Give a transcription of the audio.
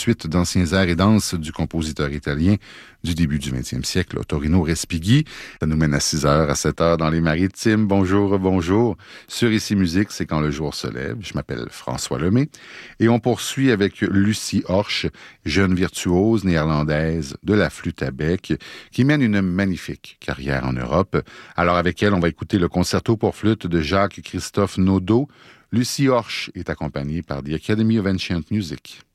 suite d'anciens airs et danses du compositeur italien du début du 20e siècle, Torino Respighi. Ça nous mène à 6h, à 7h dans les Maritimes. Bonjour, bonjour. Sur Ici Musique, c'est quand le jour se lève. Je m'appelle François Lemay. Et on poursuit avec Lucie Horsch, jeune virtuose néerlandaise de la flûte à bec, qui mène une magnifique carrière en Europe. Alors avec elle, on va écouter le concerto pour flûte de Jacques-Christophe Naudot. Lucie Horsch est accompagnée par The Academy of Ancient Music.